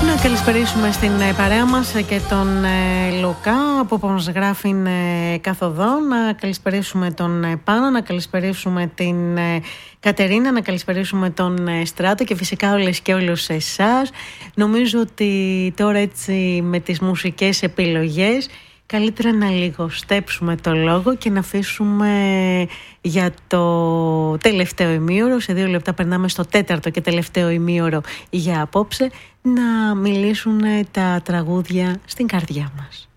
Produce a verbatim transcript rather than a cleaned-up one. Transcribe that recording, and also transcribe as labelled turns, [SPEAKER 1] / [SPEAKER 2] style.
[SPEAKER 1] Να καλησπερίσουμε στην παρέα μας και τον ε, Λουκά που μας γράφει ε, καθοδόν, να καλησπερίσουμε τον ε, Πάνο, να καλησπερίσουμε την ε, Κατερίνα, να καλησπερίσουμε τον ε, Στράτο και φυσικά όλες και όλους εσάς. Νομίζω ότι τώρα έτσι με τις μουσικές επιλογές καλύτερα να λιγοστέψουμε το λόγο και να αφήσουμε για το τελευταίο ημίωρο, σε δύο λεπτά περνάμε στο τέταρτο και τελευταίο ημίωρο για απόψε, να μιλήσουν τα τραγούδια στην καρδιά μας.